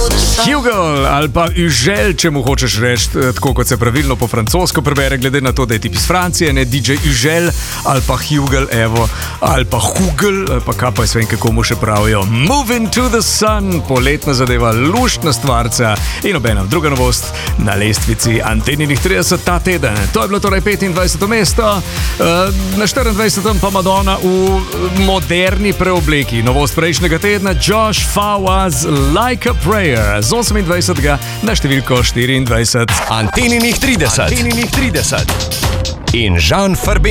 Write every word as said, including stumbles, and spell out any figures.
Hugel ali pa Užel, če mu hočeš reči, tako kot se pravilno po francosko prebere, glede na to, da je tip iz Francije, ne D J Užel ali pa Hugel, evo, ali pa Hugel, ali pa kaj pa jaz vem, kako mu še pravijo. Moving to the Sun, poletna zadeva, luštna stvarca in obenem druga novost na lestvici Anteninih trideset ta teden. To je bilo torej petindvajseto mesto, na štiriindvajsetem pa Madonna v moderni preobleki. Novost prejšnjega tedna, Josh Fawaz, Like a Prayer, z osemindvajsetega na številko štiriindvajset. Anteninih trideset. Anteninih trideset. In Žan Farbe.